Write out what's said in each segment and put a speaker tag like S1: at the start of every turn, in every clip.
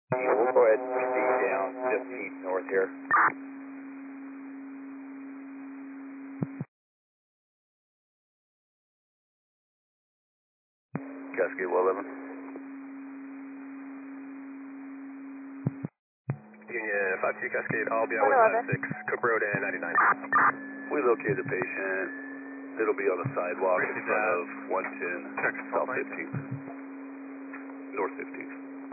S1: We'll go ahead and proceed down 15th north here. Cascade 11.
S2: Union 52 Cascade, I'll be on 156, Cook Road and 99.
S1: We located the patient. It'll be on the sidewalk in front of 110 South 15th. North 15th.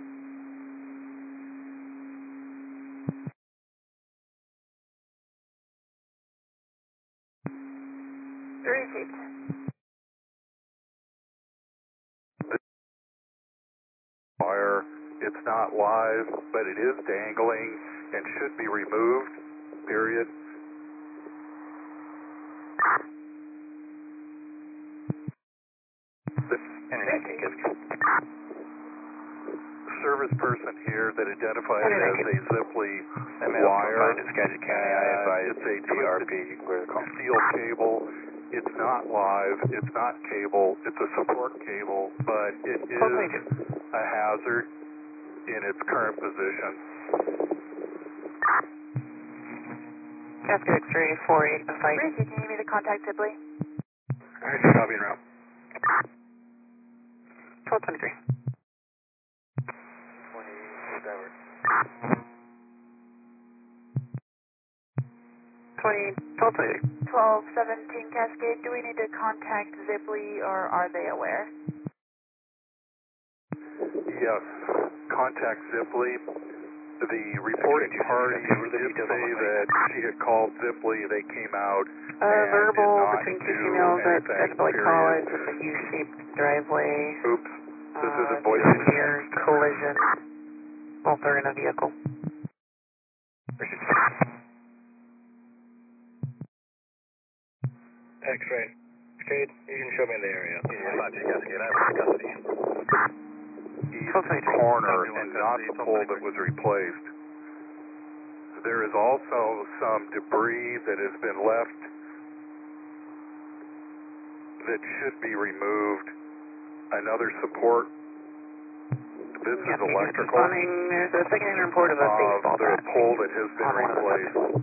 S3: Received.
S4: Fire. It's not live, but it is dangling and should be removed, period. Service person here that identified it as a Zipley wire.
S1: It's a
S4: DRP steel cable. It's not live. It's not cable. It's a support cable, but it is a hazard in its current position.
S3: Cascade X-ray 48, a fight. Received, can you need me to contact Sibley?
S2: Alright, copy en route.
S3: 1223. 1217 Cascade, do we need to contact Zipley or are they aware?
S4: Yes, contact Zipley. The reporting party did say that she had called Zipley. They came out and
S3: verbal
S4: did not
S3: between two
S4: do
S3: females at
S4: anything,
S3: Escalade
S4: period.
S3: College with a U-shaped driveway.
S4: Oops, this isn't voice.
S3: Near collision. Both are in a vehicle.
S2: X-ray. Cascade, you can show me the area.
S1: Yeah, 52 Cascade, I have custody.
S4: East corner and not the pole that was replaced. There is also some debris that has been left that should be removed. Another support. This is electrical
S3: There's a second report of a baseball
S4: the
S3: bat.
S4: pole that has been replaced.